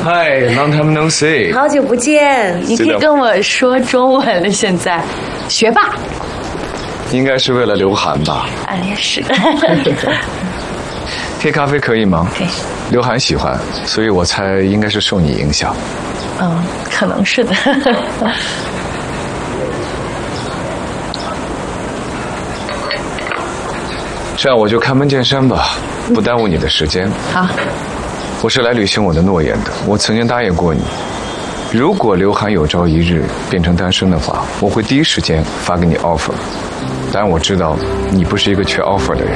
嗨 ，Long time no see， 好久不见。 你可以跟我说中文了，现在，学霸。 应该是为了刘涵吧？ 哎，是。 黑咖啡可以吗？ 可以。 刘涵喜欢，所以我猜应该是受你影响。 嗯，可能是的。 这样我就开门见山吧，不耽误你的时间。 好。 我是来履行我的诺言的。我曾经答应过你，如果刘涵有朝一日变成单身的话，我会第一时间发给你 offer。当然我知道你不是一个缺 offer 的人。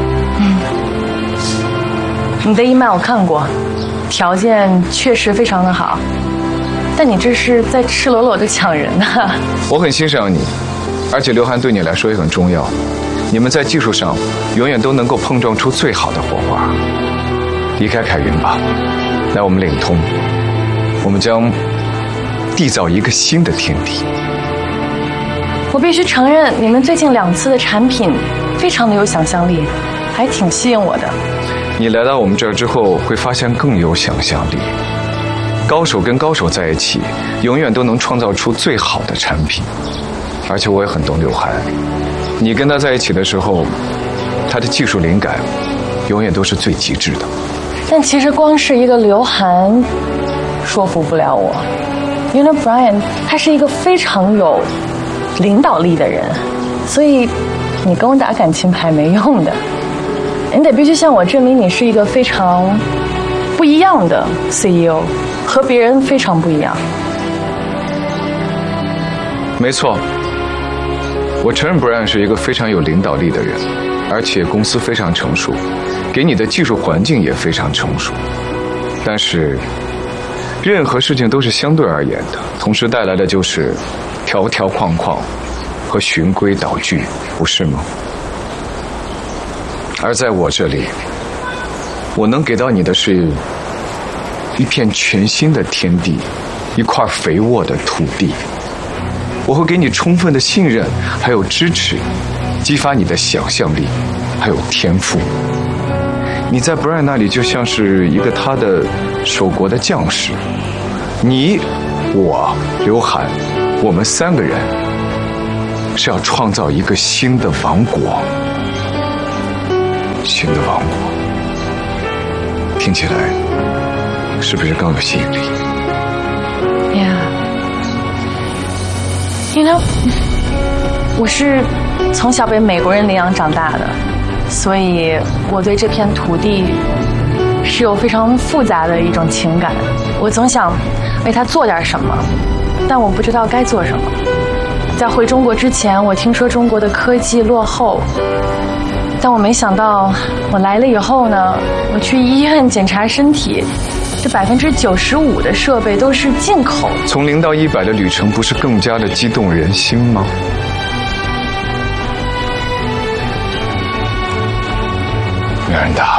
你的 email 我看过，条件确实非常的好，但你这是在赤裸裸的抢人啊！ 我很欣赏你，而且刘涵对你来说也很重要。你们在技术上永远都能够碰撞出最好的火花。离开凯云吧，来我们领通，我们将缔造一个新的天地。 我必须承认，你们最近2次的产品非常的有想象力，还挺吸引我的。 你来到我们这儿之后，会发现更有想象力。高手跟高手在一起，永远都能创造出最好的产品。而且我也很懂刘涵，你跟他在一起的时候，他的技术灵感永远都是最极致的。 但其实光是一个刘涵说服不了我。You know Brian， 他是一个非常有领导力的人，所以你跟我打感情牌没用的。你得必须向我证明你是一个非常不一样的 CEO， 和别人非常不一样。 没错，我承认 Brian 是一个非常有领导力的人，而且公司非常成熟，给你的技术环境也非常成熟。但是任何事情都是相对而言的，同时带来的就是条条框框和循规蹈矩，不是吗？而在我这里，我能给到你的是一片全新的天地，一块肥沃的土地。我会给你充分的信任，还有支持，激发你的想象力，还有天赋。你在 Brian 那里就像是一个他的守国的将士，你、我、刘涵，我们3个人是要创造一个新的王国。新的王国，听起来是不是更有吸引力 ？Yeah，you know， 我是从小被美国人领养长大的，所以我对这片土地是有非常复杂的一种情感。我总想为它做点什么，但我不知道该做什么。在回中国之前，我听说中国的科技落后。但我没想到，我来了以后呢，我去医院检查身体，这95%的设备都是进口。 从0到100的旅程，不是更加的激动人心吗？米兰达，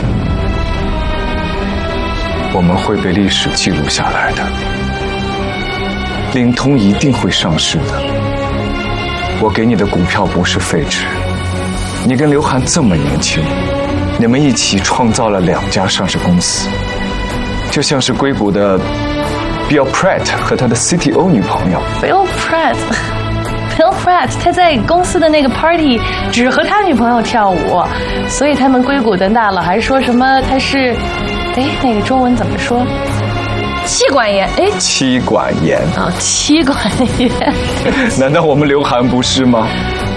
我们会被历史记录下来的，领通一定会上市的。我给你的股票不是废纸。你跟刘涵这么年轻，你们一起创造了2家上市公司，就像是硅谷的 Bill Pratt 和他的 CTO 女朋友。 Bill Pratt， 他在公司的那个 party 只和他女朋友跳舞，所以他们硅谷的大佬还说什么他是，那个中文怎么说？妻管严， 妻管严啊，妻管严。 难道我们刘涵不是吗？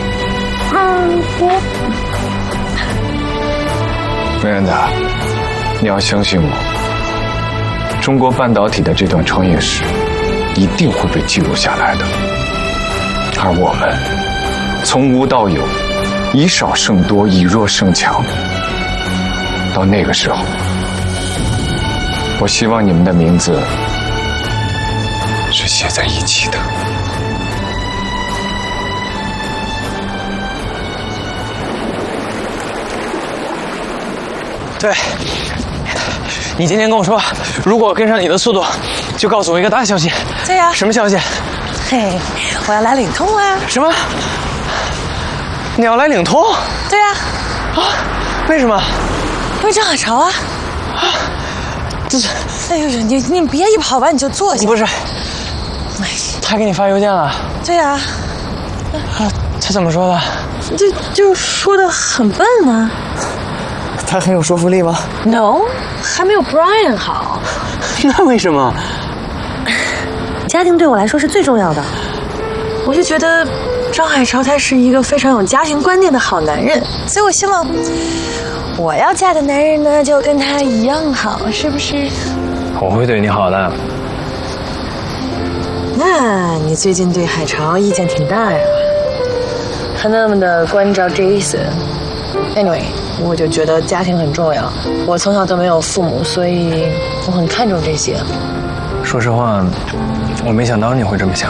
梅兰达，你要相信我，中国半导体的这段创业史一定会被记录下来的。而我们从无到有，以少胜多，以弱胜强。到那个时候，我希望你们的名字是写在一起的。 对，你今天跟我说，如果跟上你的速度，就告诉我一个大消息。 对呀。 什么消息？ 嘿，我要来领通啦！ 什么？你要来领通？ 对呀。 啊？为什么？ 因为正好潮啊。 这是哎呦，你别一跑完你就坐下。 不是， 哎， 他给你发邮件了。 对呀。 他怎么说的？ 就说的很笨啊。 他很有说服力吗 ？No， 还没有 Brian 好。 那为什么？ 家庭对我来说是最重要的。我就觉得张海潮他是一个非常有家庭观念的好男人，所以我希望我要嫁的男人呢就跟他一样好，是不是？ 我会对你好的。 那你最近对海潮意见挺大呀？他那么的关照 Jason。Anyway， 我就觉得家庭很重要。我从小都没有父母，所以我很看重这些。 说实话，我没想到你会这么想。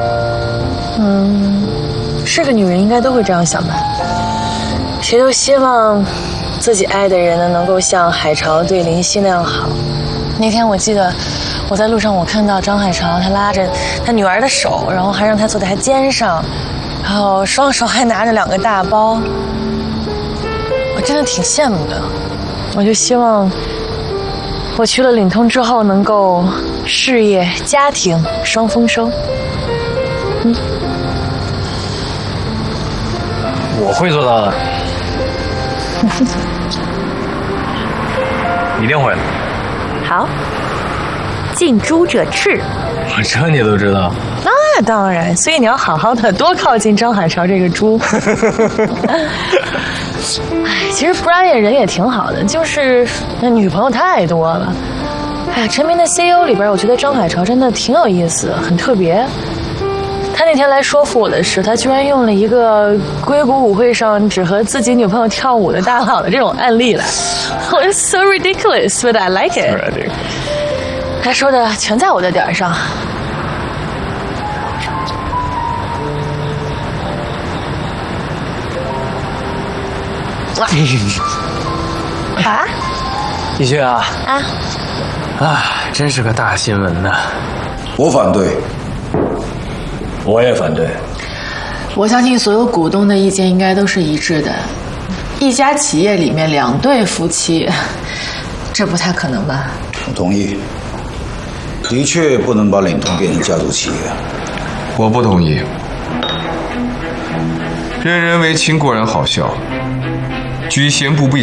是个女人应该都会这样想吧。谁都希望自己爱的人呢能够像海潮对林夕那样好。那天我记得我在路上，我看到张海潮，他拉着他女儿的手，然后还让她坐在他肩上，然后双手还拿着2个大包。我真的挺羡慕的。我就希望我去了领通之后能够事业家庭双丰收。 我会做到的。一定会。 好，近朱者赤。 这你都知道？ 那当然，所以你要好好的多靠近张海潮这个猪。哎，其实 Brian 人也挺好的，就是那女朋友太多了。哎呀，陈明的 CEO 里边，我觉得张海潮真的挺有意思，很特别。他那天来说服我的是，他居然用了一个硅谷舞会上只和自己女朋友跳舞的大佬的这种案例来。It's so ridiculous, but I like it. 他说的全在我的点上。啊？ 一雪啊！ 啊！ 真是个大新闻呐！ 我反对。 我也反对。 我相信所有股东的意见应该都是一致的。一家企业里面2对夫妻，这不太可能吧？ 我同意。的确不能把领通变成家族企业。 我不同意。任人唯亲固然好笑，居先不必